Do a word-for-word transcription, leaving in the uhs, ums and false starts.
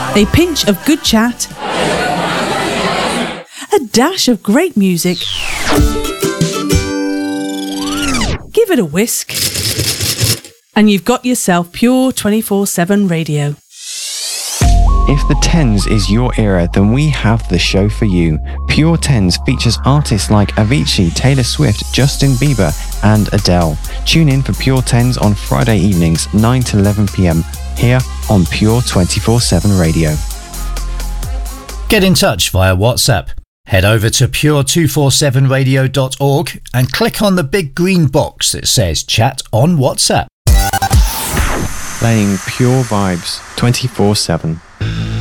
a pinch of good chat, a dash of great music. Give it a whisk, and you've got yourself pure twenty-four seven radio. If the tens is your era, then we have the show for you. Pure Tens features artists like Avicii, Taylor Swift, Justin Bieber and Adele. Tune in for Pure Tens on Friday evenings, nine to eleven p.m, here on Pure twenty-four seven Radio. Get in touch via WhatsApp. Head over to pure two forty-seven radio dot org and click on the big green box that says Chat on WhatsApp. Playing pure vibes twenty-four seven.